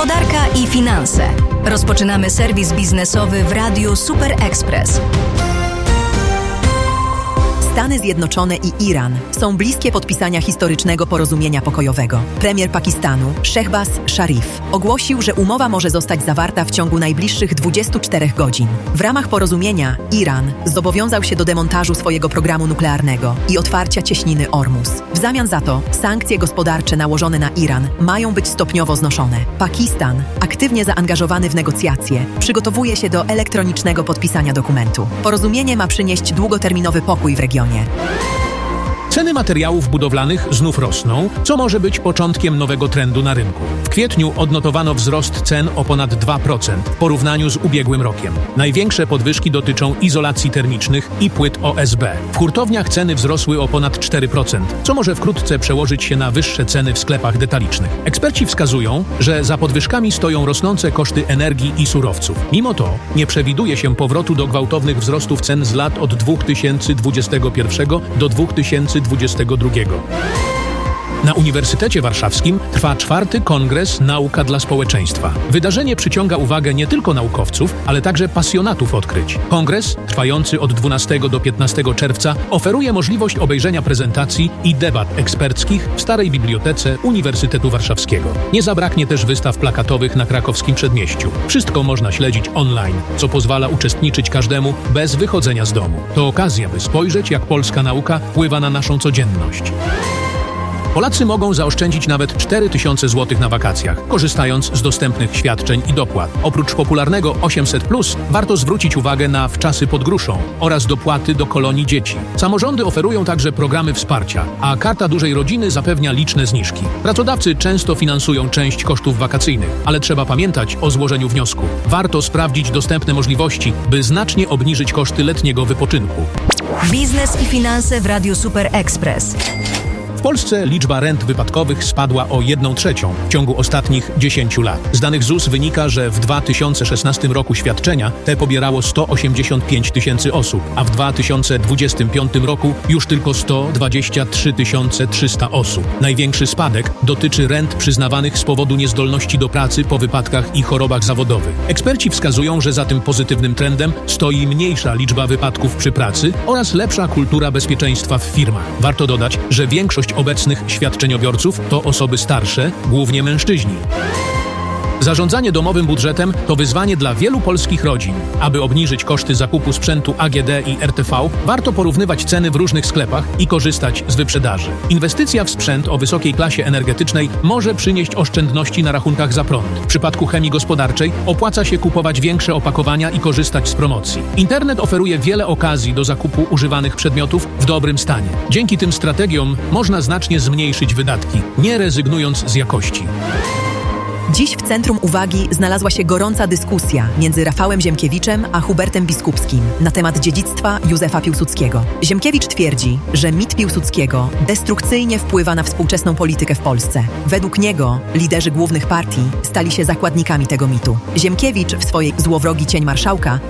Gospodarka i finanse. Rozpoczynamy serwis biznesowy w Radiu Super Express. Stany Zjednoczone i Iran są bliskie podpisania historycznego porozumienia pokojowego. Premier Pakistanu, Shehbaz Sharif, ogłosił, że umowa może zostać zawarta w ciągu najbliższych 24 godzin. W ramach porozumienia Iran zobowiązał się do demontażu swojego programu nuklearnego i otwarcia cieśniny Ormus. W zamian za to sankcje gospodarcze nałożone na Iran mają być stopniowo znoszone. Pakistan, aktywnie zaangażowany w negocjacje, przygotowuje się do elektronicznego podpisania dokumentu. Porozumienie ma przynieść długoterminowy pokój w regionie. Ceny materiałów budowlanych znów rosną, co może być początkiem nowego trendu na rynku. W kwietniu odnotowano wzrost cen o ponad 2% w porównaniu z ubiegłym rokiem. Największe podwyżki dotyczą izolacji termicznych i płyt OSB. W hurtowniach ceny wzrosły o ponad 4%, co może wkrótce przełożyć się na wyższe ceny w sklepach detalicznych. Eksperci wskazują, że za podwyżkami stoją rosnące koszty energii i surowców. Mimo to nie przewiduje się powrotu do gwałtownych wzrostów cen z lat od 2021 do 2022. Na Uniwersytecie Warszawskim trwa 4. Kongres Nauka dla Społeczeństwa. Wydarzenie przyciąga uwagę nie tylko naukowców, ale także pasjonatów odkryć. Kongres, trwający od 12 do 15 czerwca, oferuje możliwość obejrzenia prezentacji i debat eksperckich w Starej Bibliotece Uniwersytetu Warszawskiego. Nie zabraknie też wystaw plakatowych na krakowskim przedmieściu. Wszystko można śledzić online, co pozwala uczestniczyć każdemu bez wychodzenia z domu. To okazja, by spojrzeć, jak polska nauka wpływa na naszą codzienność. Polacy mogą zaoszczędzić nawet 4000 zł na wakacjach, korzystając z dostępnych świadczeń i dopłat. Oprócz popularnego 800+, warto zwrócić uwagę na wczasy pod gruszą oraz dopłaty do kolonii dzieci. Samorządy oferują także programy wsparcia, a Karta Dużej Rodziny zapewnia liczne zniżki. Pracodawcy często finansują część kosztów wakacyjnych, ale trzeba pamiętać o złożeniu wniosku. Warto sprawdzić dostępne możliwości, by znacznie obniżyć koszty letniego wypoczynku. Biznes i finanse w Radiu Super Express. W Polsce liczba rent wypadkowych spadła o 1/3 w ciągu ostatnich 10 lat. Z danych ZUS wynika, że w 2016 roku świadczenia te pobierało 185 000 osób, a w 2025 roku już tylko 123 300 osób. Największy spadek dotyczy rent przyznawanych z powodu niezdolności do pracy po wypadkach i chorobach zawodowych. Eksperci wskazują, że za tym pozytywnym trendem stoi mniejsza liczba wypadków przy pracy oraz lepsza kultura bezpieczeństwa w firmach. Warto dodać, że większość obecnych świadczeniobiorców to osoby starsze, głównie mężczyźni. Zarządzanie domowym budżetem to wyzwanie dla wielu polskich rodzin. Aby obniżyć koszty zakupu sprzętu AGD i RTV, warto porównywać ceny w różnych sklepach i korzystać z wyprzedaży. Inwestycja w sprzęt o wysokiej klasie energetycznej może przynieść oszczędności na rachunkach za prąd. W przypadku chemii gospodarczej opłaca się kupować większe opakowania i korzystać z promocji. Internet oferuje wiele okazji do zakupu używanych przedmiotów w dobrym stanie. Dzięki tym strategiom można znacznie zmniejszyć wydatki, nie rezygnując z jakości. Dziś w centrum uwagi znalazła się gorąca dyskusja między Rafałem Ziemkiewiczem a Hubertem Biskupskim na temat dziedzictwa Józefa Piłsudskiego. Ziemkiewicz twierdzi, że mit Piłsudskiego destrukcyjnie wpływa na współczesną politykę w Polsce. Według niego liderzy głównych partii stali się zakładnikami tego mitu. Ziemkiewicz w swojej Złowrogi cień marszałka